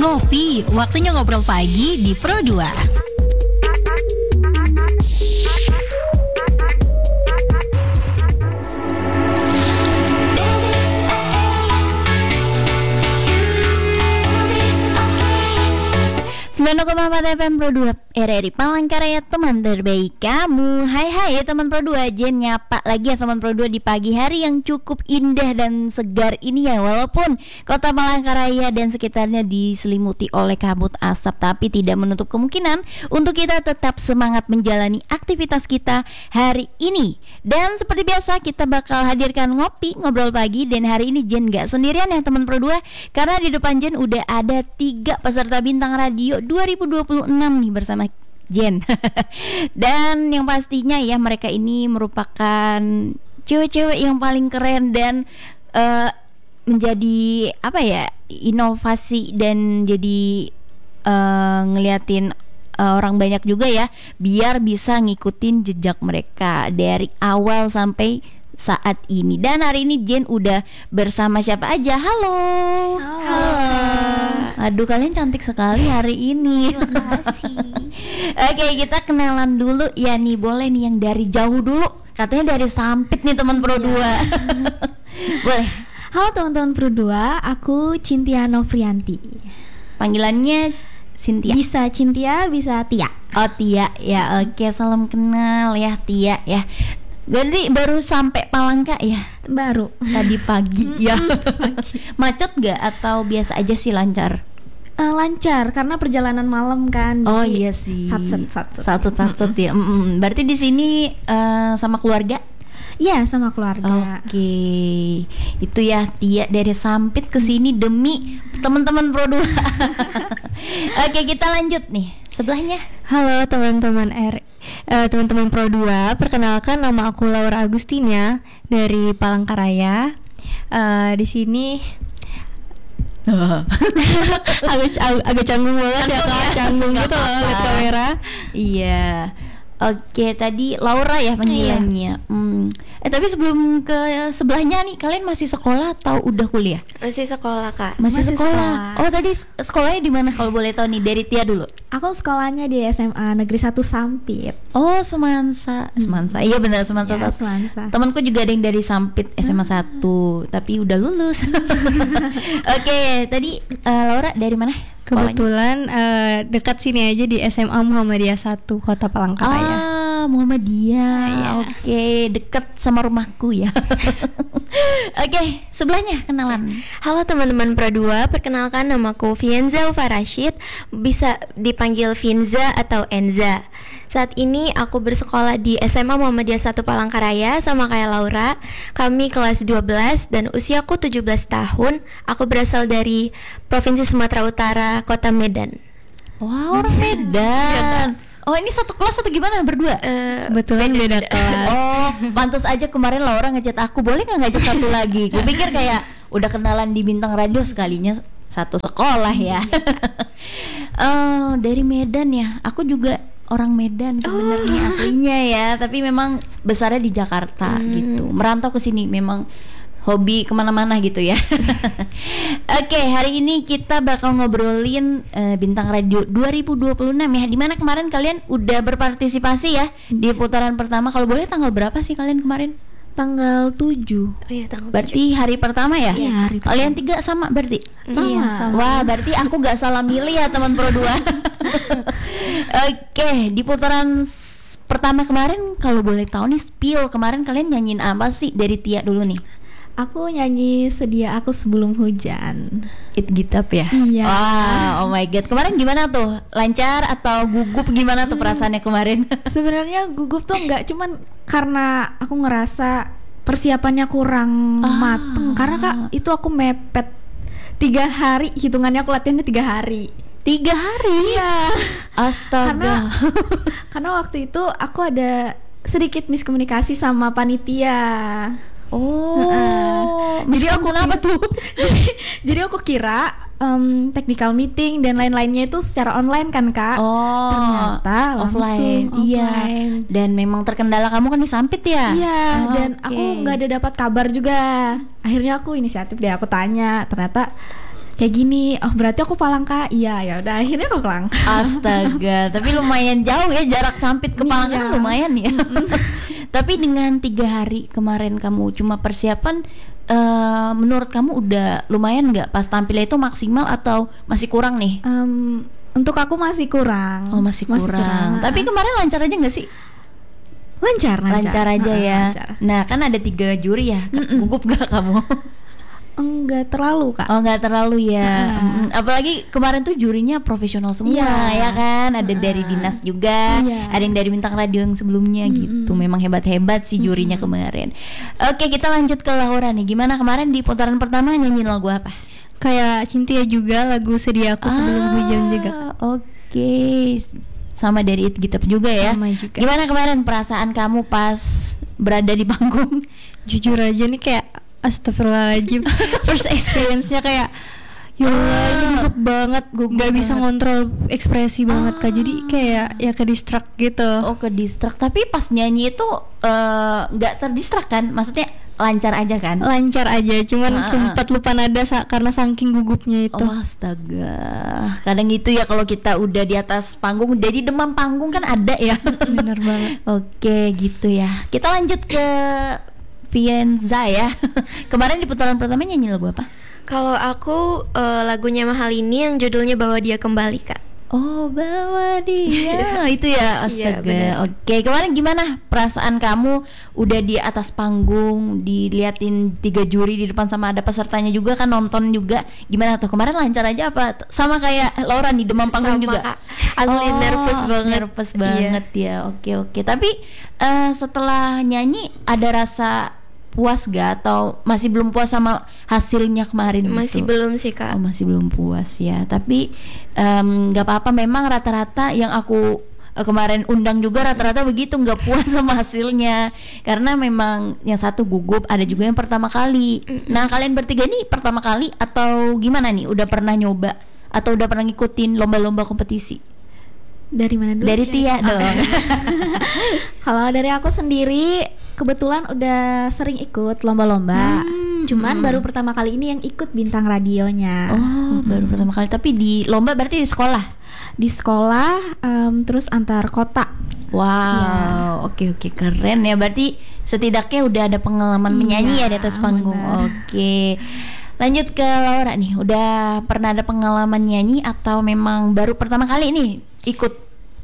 Ngopi, waktunya ngobrol pagi di Pro 2. FM Pro 2 RRI Palangkaraya, teman terbaik kamu. Hai teman Pro 2, Jen nyapa lagi ya teman Pro 2 di pagi hari yang cukup indah dan segar ini ya. Walaupun kota Palangkaraya dan sekitarnya diselimuti oleh kabut asap, tapi tidak menutup kemungkinan untuk kita tetap semangat menjalani aktivitas kita hari ini. Dan seperti biasa kita bakal hadirkan ngobrol pagi. Dan hari ini Jen gak sendirian ya teman Pro 2, karena di depan Jen udah ada 3 peserta bintang radio 2026 nih bersama Jen. Dan yang pastinya ya, mereka ini merupakan cewek-cewek yang paling keren dan menjadi apa ya, inovasi dan jadi ngeliatin orang banyak juga ya, biar bisa ngikutin jejak mereka dari awal sampai saat ini. Dan hari ini Jen udah bersama siapa aja? Halo. Aduh, kalian cantik sekali hari ini. Terima kasih. Oke, kita kenalan dulu ya nih. Boleh nih yang dari jauh dulu. Katanya dari Sampit nih teman Pro 2. Boleh. Halo teman-teman Pro 2, aku Cintia Novrianti. Panggilannya Cynthia. Bisa Cintia, bisa Tia. Oh, Tia ya. Oke, salam kenal ya Tia ya. Berarti baru sampai Palangka ya? Baru tadi pagi ya. Macet gak atau biasa aja sih, lancar? Lancar karena perjalanan malam kan. Oh iya sih. Satset ya. Berarti di sini sama keluarga? Iya, sama keluarga. Oke. Itu ya Tia dari Sampit ke sini demi teman-teman Pro 2. Oke, kita lanjut nih. Sebelahnya. Halo teman-teman teman-teman Pro 2, perkenalkan nama aku Laura Agustina dari Palangkaraya. Di sini agak canggung banget ya Kak, canggung gitu loh lihat kamera. Iya. Oke, tadi Laura ya panggilannya. Tapi sebelum ke sebelahnya nih, kalian masih sekolah atau udah kuliah? Masih sekolah Kak. Masih sekolah. Oh, tadi sekolahnya di mana kalau boleh tahu nih, dari Tia dulu? Aku sekolahnya di SMA Negeri 1 Sampit. Oh, Semansa. Iya benar, Semansa ya, 1. Semansa. Temanku juga ada yang dari Sampit SMA 1, tapi udah lulus. Oke, tadi Laura dari mana? Kebetulan dekat sini aja di SMA Muhammadiyah 1 Kota Palangkaraya. Muhammadiyah. Ya. Oke, dekat sama rumahku ya. Oke, sebelahnya kenalan. Halo teman-teman Pro 2, perkenalkan namaku Fienza Ufa Rashid, bisa dipanggil Finza atau Enza. Saat ini aku bersekolah di SMA Muhammadiyah 1 Palangkaraya sama kayak Laura. Kami kelas 12 dan usiaku 17 tahun. Aku berasal dari Provinsi Sumatera Utara, Kota Medan. Wow, orang Medan. Oh, ini satu kelas atau gimana berdua? Kebetulan beda kelas. Oh, pantas aja kemarin Laura ngechat aku, boleh nggak ngajak satu lagi? Gue pikir kayak udah kenalan di bintang radio sekalinya satu sekolah ya. Dari Medan ya. Aku juga orang Medan sebenarnya aslinya ya, tapi memang besarnya di Jakarta gitu. Merantau ke sini memang hobi kemana-mana gitu ya. Oke, hari ini kita bakal ngobrolin Bintang Radio 2026 ya. Dimana kemarin kalian udah berpartisipasi ya di putaran pertama. Kalau boleh, tanggal berapa sih kalian kemarin? Tanggal 7. Oh iya, tanggal 7. Berarti hari pertama ya? Iya, hari pertama. Kalian 3 sama berarti? Sama. Wah, berarti aku gak salah milih ya teman Pro 2. Oke, di putaran pertama kemarin kalau boleh tahu nih, spill kemarin kalian nyanyiin apa sih? Dari Tia dulu nih. Aku nyanyi Sedia Aku Sebelum Hujan. It Gitap ya? Iya. Wow, oh my god. Kemarin gimana tuh? Lancar atau gugup, gimana tuh perasaannya kemarin? Sebenarnya gugup tuh nggak cuman karena aku ngerasa persiapannya kurang mateng. Karena Kak, itu aku mepet 3 hari, hitungannya aku latihannya 3 hari. 3 hari? Iya. Astaga. Karena waktu itu aku ada sedikit miskomunikasi sama panitia. Jadi aku kenapa tuh? Jadi aku kira technical meeting dan lain-lainnya itu secara online kan Kak. Ternyata offline. Iya. Dan memang terkendala kamu kan di Sampit ya. Iya. Dan aku nggak ada dapat kabar juga. Akhirnya aku inisiatif deh, aku tanya. Ternyata kayak gini. Oh berarti aku Palangka. Iya ya udah akhirnya aku Palangka. Astaga, tapi lumayan jauh ya jarak Sampit ke Palangka, lumayan ya. Tapi dengan 3 hari kemarin kamu cuma persiapan, menurut kamu udah lumayan nggak pas tampilnya itu maksimal atau masih kurang nih? Untuk aku masih kurang. Oh masih kurang. Tapi kemarin lancar aja nggak sih? Lancar aja ya. Lancar. Nah kan ada 3 juri ya. Gugup gak kamu? Enggak terlalu Kak. Oh nggak terlalu ya. Apalagi kemarin tuh jurinya profesional semua ya kan. Ada dari dinas juga, ada yang dari bintang radio yang sebelumnya gitu. Memang hebat-hebat sih jurinya kemarin. Oke kita lanjut ke Laura nih. Gimana kemarin di putaran pertama nyanyiin lagu apa? Kayak Cynthia juga, lagu Sedia Aku Sebelum Hujan juga. Oke. Sama dari It Gitu juga ya. Sama juga. Gimana kemarin perasaan kamu pas berada di panggung? Jujur aja nih kayak astagfirullahaladzim. First experience-nya kayak ya Allah ini gugup banget, gak bisa ngontrol ekspresi banget Kak. Jadi kayak ya ke distract gitu. Oh ke distract. Tapi pas nyanyi itu gak terdistract kan? Maksudnya lancar aja kan? Lancar aja, cuman sempat lupa nada karena saking gugupnya itu. Oh astaga. Kadang gitu ya kalau kita udah di atas panggung, jadi demam panggung kan ada ya. Bener banget. Oke gitu ya. Kita lanjut ke Fienza ya. Kemarin di putaran pertama nyanyi lagu apa? Kalau aku lagunya Mahal ini yang judulnya Bawa Dia Kembali Kak. Oh bawa dia. Itu ya, astaga. Iya, Oke, kemarin gimana perasaan kamu udah di atas panggung, diliatin 3 juri di depan sama ada pesertanya juga kan, nonton juga. Gimana tuh kemarin, lancar aja apa sama kayak Laura nih demam panggung Sama, juga? Kak. Asli nervous banget. Nervous banget ya. Oke. Tapi setelah nyanyi ada rasa puas gak atau masih belum puas sama hasilnya kemarin? Masih gitu? belum sih Kak. Oh masih belum puas ya. Tapi nggak apa-apa. Memang rata-rata yang aku kemarin undang juga rata-rata begitu, nggak puas sama hasilnya karena memang yang satu gugup, ada juga yang pertama kali. Nah kalian bertiga nih pertama kali atau gimana nih? Udah pernah nyoba atau udah pernah ngikutin lomba-lomba kompetisi? Dari mana dulu? Dari Tia dong. Kalau dari aku sendiri kebetulan udah sering ikut lomba-lomba. Cuman baru pertama kali ini yang ikut bintang radionya. Oh, baru pertama kali. Tapi di lomba berarti di sekolah? Di sekolah, terus antar kota. Wow, oke keren ya. Berarti setidaknya udah ada pengalaman menyanyi ya di atas panggung. Bener. Oke. Lanjut ke Laura nih. Udah pernah ada pengalaman nyanyi atau memang baru pertama kali nih ikut?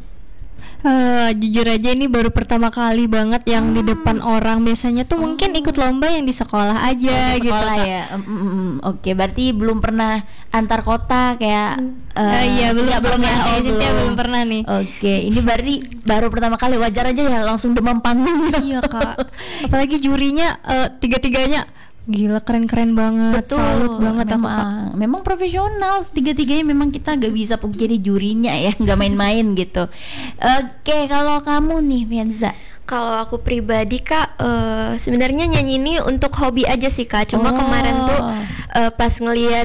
Jujur aja ini baru pertama kali banget yang di depan orang. Biasanya tuh mungkin ikut lomba yang di sekolah aja Di gitu sekolah Kak. ya. Oke, berarti belum pernah antar kota kayak Iya belum belum pernah ya. kayak Cynthia belum pernah nih. Oke, ini berarti baru pertama kali. Wajar aja ya langsung demam panggung. Iya Kak. Apalagi jurinya tiga-tiganya gila keren-keren banget. Salut banget aku Kak. Memang profesional tiga-tiganya, memang kita gak bisa pungkiri jurinya ya, gak main-main gitu. Oke, kalau kamu nih Fienza? Kalau aku pribadi Kak, sebenarnya nyanyi ini untuk hobi aja sih Kak. Cuma kemarin tuh pas ngelihat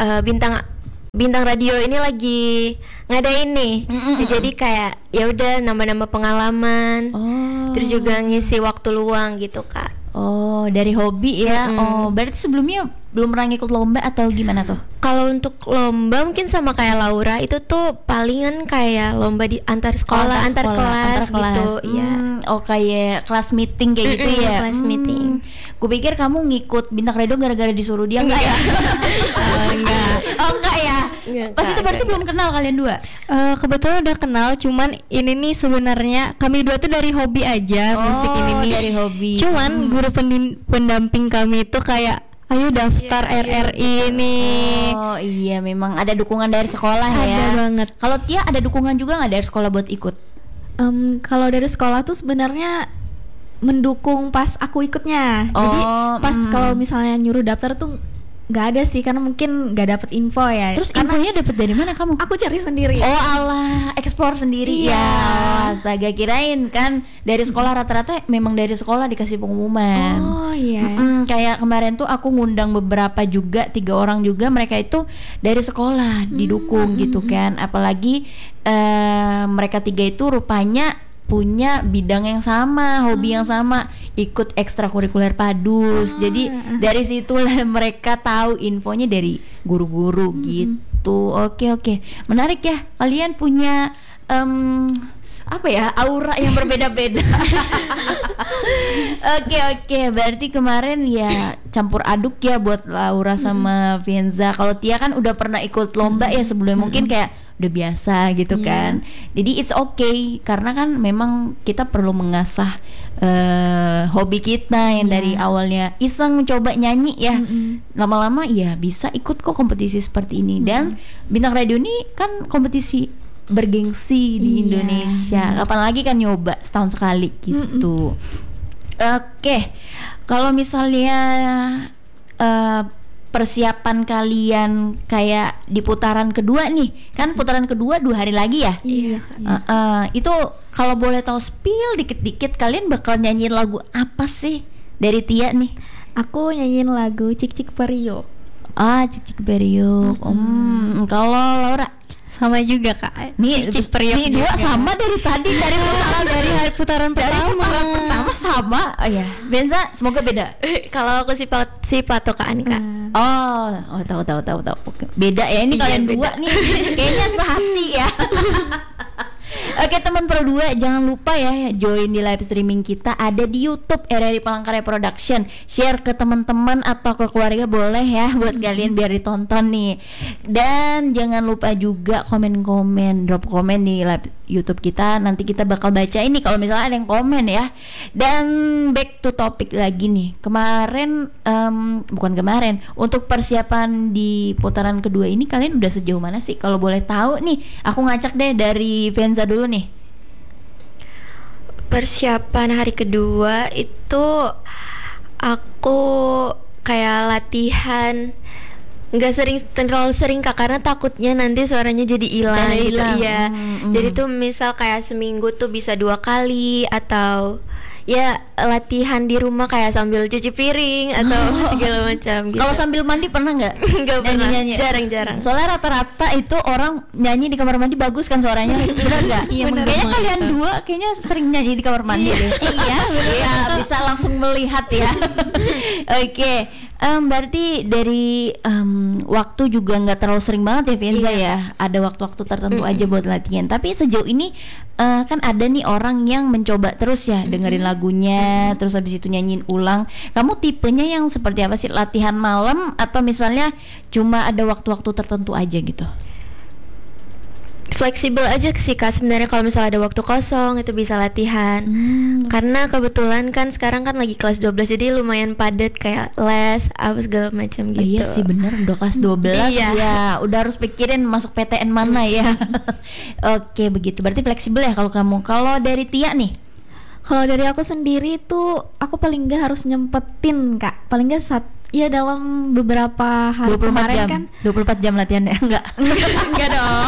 bintang radio ini lagi ngadain nih, jadi kayak ya udah nambah-nambah pengalaman, terus juga ngisi waktu luang gitu Kak. Oh, dari hobi ya. Oh, berarti sebelumnya belum pernah ngikut lomba atau gimana tuh? Kalau untuk lomba mungkin sama kayak Laura, itu tuh palingan kayak lomba di antar sekolah, antar kelas gitu. Iya. Oh, kayak kelas meeting kayak gitu ya. Kelas meeting. Gue pikir kamu ngikut bintang radio gara-gara disuruh dia. Enggak ya? Enggak. Oh, enggak ya? Pas itu berarti belum kenal kalian dua? Kebetulan udah kenal, cuman ini nih sebenarnya kami dua tuh dari hobi aja musik ini nih. Dari hobi. Cuman guru pendamping kami itu kayak ayo daftar RRI nih. Oh iya, memang ada dukungan dari sekolah ya. Ada banget. Kalau Tia ada dukungan juga nggak dari sekolah buat ikut? Kalau dari sekolah tuh sebenarnya mendukung pas aku ikutnya. Jadi pas kalau misalnya nyuruh daftar tuh nggak ada sih, karena mungkin nggak dapet info ya. Terus karena infonya dapet dari mana kamu? aku cari sendiri. Oh alah, explore sendiri ya. Astaga, kirain kan dari sekolah, rata-rata memang dari sekolah dikasih pengumuman. Oh iya. Kayak kemarin tuh aku ngundang beberapa juga, 3 orang juga, mereka itu dari sekolah didukung gitu kan. Apalagi mereka 3 itu rupanya punya bidang yang sama, hobi yang sama, ikut ekstrakurikuler PADUS. Jadi dari situlah mereka tahu infonya dari guru-guru gitu. Oke. Menarik ya. Kalian punya apa ya, aura yang berbeda-beda. Oke, berarti kemarin ya campur aduk ya buat Laura sama Fienza. Kalau Tia kan udah pernah ikut lomba ya sebelumnya, mungkin kayak udah biasa gitu kan. Jadi it's okay, karena kan memang kita perlu mengasah hobi kita yang dari awalnya iseng coba nyanyi ya. Lama-lama ya bisa ikut kok kompetisi seperti ini. Dan Bintang Radio ini kan kompetisi bergengsi di Indonesia. Kapan lagi kan nyoba setahun sekali gitu. Oke, kalau misalnya persiapan kalian kayak di putaran kedua nih, kan putaran kedua 2 hari lagi ya. Itu kalau boleh tahu spill dikit-dikit, kalian bakal nyanyiin lagu apa sih dari Tia nih? Aku nyanyiin lagu Cik Cik Periuk. Cik Cik Periuk. Kalau Laura? Sama juga Kak. Nih dua sama dari tadi, dari hari putaran pertama sama. Oh ya, Benza semoga beda. Kalau aku si patokaan Kak. Tahu. Oke. Beda ya ini kalian beda. dua nih. Kayaknya sehati ya. Oke teman Pro 2, jangan lupa ya join di live streaming kita, ada di YouTube RRI Palangkaraya Production. Share ke teman-teman atau ke keluarga boleh ya, buat kalian biar ditonton nih. Dan jangan lupa juga komen-komen, drop komen di live YouTube kita. Nanti kita bakal baca ini kalau misalnya ada yang komen ya. Dan back to topic lagi nih. Bukan kemarin, untuk persiapan di putaran kedua ini kalian udah sejauh mana sih? Kalau boleh tahu nih, aku ngacak deh dari Fienza dulu nih. Persiapan hari kedua itu aku kayak latihan, nggak terlalu sering Kak, karena takutnya nanti suaranya jadi hilang gitu. Iya. Jadi tuh misal kayak seminggu tuh bisa 2 kali, atau ya latihan di rumah kayak sambil cuci piring atau segala macam gitu. Kalau sambil mandi pernah nggak? Nggak pernah. Nyanyi. Jarang. Soalnya rata-rata itu orang nyanyi di kamar mandi bagus kan suaranya. Benar nggak? Iya, Kayaknya kalian dua kayaknya sering nyanyi di kamar mandi deh. Iya, bisa langsung melihat ya. Oke. Berarti dari waktu juga nggak terlalu sering banget ya Fienza ya. Ada waktu-waktu tertentu aja buat latihan. Tapi sejauh ini kan ada nih orang yang mencoba terus ya dengerin lagunya, terus habis itu nyanyiin ulang. Kamu tipenya yang seperti apa sih? Latihan malam atau misalnya cuma ada waktu-waktu tertentu aja gitu? Fleksibel aja sih Kak sebenarnya. Kalau misalnya ada waktu kosong itu bisa latihan. Karena kebetulan kan sekarang kan lagi kelas 12, jadi lumayan padat kayak les apa segala macam gitu. Iya sih bener, udah kelas 12 ya. Udah harus pikirin masuk PTN mana ya. Oke begitu, berarti fleksibel ya kalau kamu. Kalau dari Tia nih? Kalau dari aku sendiri tuh aku paling nggak harus nyempetin Kak, paling nggak dalam beberapa hari 24 kemarin jam. kan 24 jam latihannya enggak? enggak dong.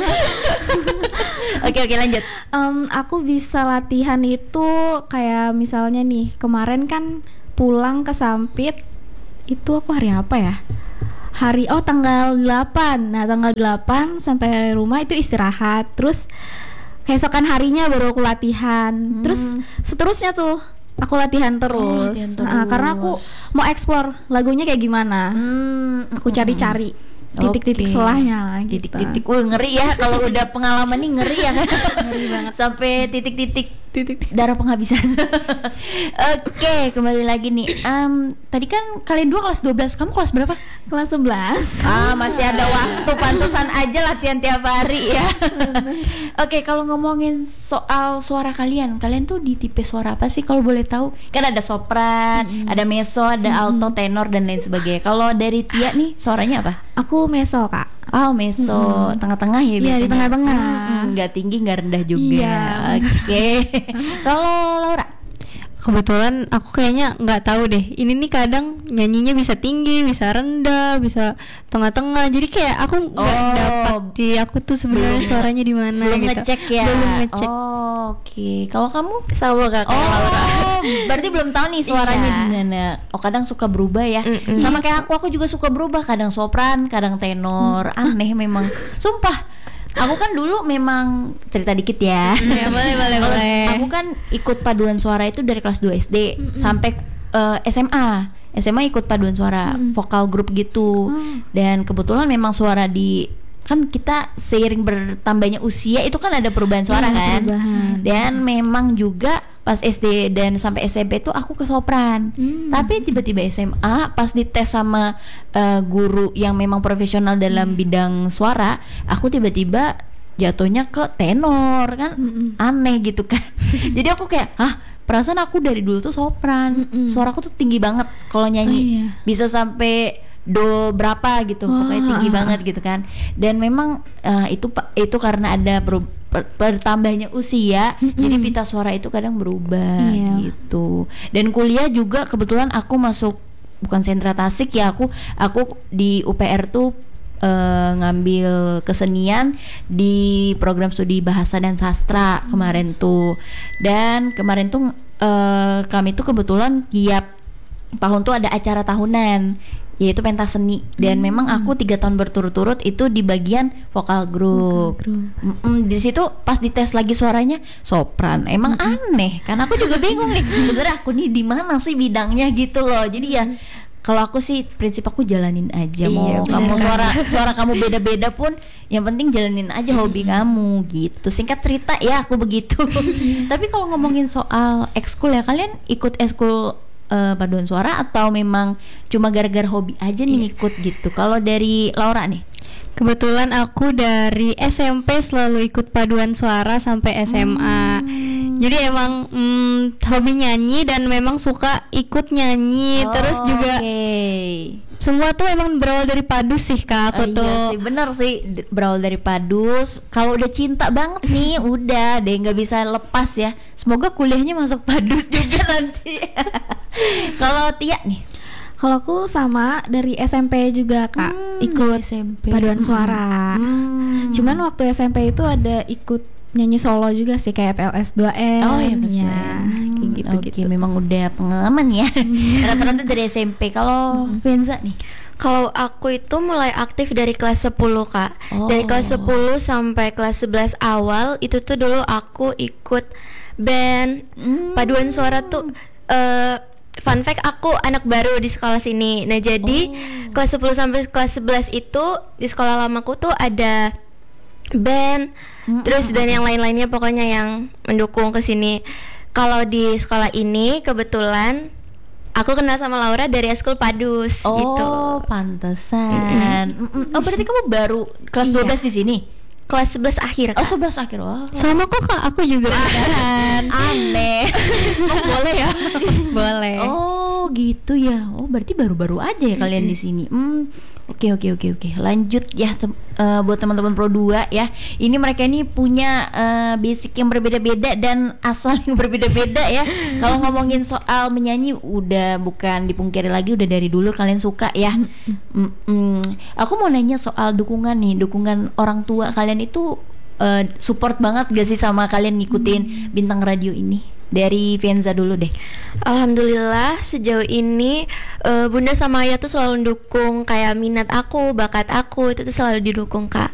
Oke lanjut. Aku bisa latihan itu kayak misalnya nih kemarin kan pulang ke Sampit, itu aku hari apa ya? Tanggal 8. Nah tanggal 8 sampai rumah itu istirahat, terus keesokan harinya baru aku latihan. Terus seterusnya tuh aku latihan terus. Karena aku mau explore lagunya kayak gimana. Aku cari-cari titik-titik selahnya gitu. Titik-titik, ngeri ya kalau udah pengalaman nih, ngeri ya. Ngeri banget sampai titik-titik darah penghabisan. Oke, kembali lagi nih. Tadi kan kalian dua kelas 12, kamu kelas berapa? Kelas 11. Masih ada waktu, pantesan aja latihan tiap hari ya. Oke, kalau ngomongin soal suara kalian tuh di tipe suara apa sih kalau boleh tahu? Kan ada sopran, ada mezzo, ada alto, tenor dan lain sebagainya. Kalau dari Tia nih suaranya apa? Aku mezzo Kak. Mezzo, tengah-tengah ya biasanya. Iya, di tengah-tengah. Nggak tinggi, nggak rendah juga. Iya. Oke. Kalau Laura? Kebetulan aku kayaknya nggak tahu deh. Ini nih kadang nyanyinya bisa tinggi, bisa rendah, bisa tengah-tengah. Jadi kayak aku nggak dapat sih. Aku tuh sebenarnya suaranya di mana Belum gitu. ngecek ya. Belum ngecek. Oke. Kalau kamu? Sama Kak. Berarti belum tahu nih suaranya di mana. Kadang suka berubah ya. Sama kayak aku juga suka berubah. Kadang sopran, kadang tenor. Aneh memang. Sumpah. Aku kan dulu memang cerita dikit ya. Ya, boleh. Aku kan ikut paduan suara itu dari kelas 2 SD sampai SMA. SMA ikut paduan suara vokal grup gitu. Dan kebetulan memang suara di kan kita seiring bertambahnya usia itu kan ada perubahan suara kan. Dan memang juga pas SD dan sampai SMP tuh aku ke sopran. Tapi tiba-tiba SMA pas dites sama guru yang memang profesional dalam bidang suara, aku tiba-tiba jatuhnya ke tenor kan. Aneh gitu kan. Jadi aku kayak, perasaan aku dari dulu tuh sopran. Suaraku tuh tinggi banget kalau nyanyi. Bisa sampai do berapa gitu, pokoknya tinggi banget gitu kan. Dan memang itu karena ada bertambahnya usia, jadi pita suara itu kadang berubah gitu. Dan kuliah juga kebetulan aku masuk bukan sentra Tasik ya, aku di UPR tuh ngambil kesenian di program studi bahasa dan sastra kemarin tuh. Dan kemarin tuh kami tuh kebetulan tiap tahun tuh ada acara tahunan, yaitu pentas seni. Dan memang aku 3 tahun berturut-turut itu di bagian vokal grup. Di situ pas dites lagi suaranya sopran. Emang aneh kan, aku juga bingung nih sebenarnya aku nih di mana sih bidangnya gitu loh. Jadi ya kalau aku sih prinsip aku jalanin aja. Mau kamu suara kamu beda-beda pun yang penting jalanin aja hobi kamu gitu. Singkat cerita ya aku begitu. Tapi kalau ngomongin soal ekskul ya, kalian ikut ekskul paduan suara atau memang cuma gara-gara hobi aja nih ngikut gitu? Kalau dari Laura nih? Kebetulan aku dari SMP selalu ikut paduan suara sampai SMA. Jadi emang hobi nyanyi dan memang suka ikut nyanyi. Terus juga semua tuh emang berawal dari padus sih Kak. Aku tuh iya sih, bener sih, berawal dari padus. Kalau udah cinta banget nih udah deh nggak bisa lepas ya. Semoga kuliahnya masuk padus juga nanti. Kalau Tia nih? Kalau aku sama dari SMP juga Kak, ikut SMP. paduan suara. Cuman waktu SMP itu ada ikut nyanyi solo juga sih, kayak PLS 2M. Oh iya, kayak gitu-gitu. Oke, memang udah pengalaman ya. Rata-rata dari SMP. Kalau Venza nih? Kalau aku itu mulai aktif dari kelas 10 Kak. Dari kelas 10 sampai kelas 11 awal itu tuh dulu aku ikut band paduan suara tuh. Fun fact, aku anak baru di sekolah sini. Nah jadi kelas 10 sampai kelas 11 itu di sekolah lamaku tuh ada band, terus dan yang lain-lainnya pokoknya yang mendukung ke sini. Kalau di sekolah ini kebetulan aku kenal sama Laura dari Eskul Padus gitu. Oh, pantesan. Oh, berarti kamu baru kelas 12 di sini? Kelas 11 akhir Kak. Oh, 11 akhir. Wah. sama kok Kak, aku juga Aneh. Oh, boleh ya? boleh. Oh, gitu ya. Oh, berarti baru-baru aja ya kalian di sini. Oke. Lanjut ya buat teman-teman Pro 2 ya. Ini mereka ini punya basic yang berbeda-beda dan asal yang berbeda-beda ya. Kalau ngomongin soal menyanyi udah bukan dipungkiri lagi, udah dari dulu kalian suka ya. Aku mau nanya soal dukungan nih, dukungan orang tua kalian itu support banget gak sih sama kalian ngikutin Bintang Radio ini? Dari Venza dulu deh. Alhamdulillah sejauh ini Bunda sama Ayah tuh selalu dukung, kayak minat aku, bakat aku itu tuh selalu didukung Kak.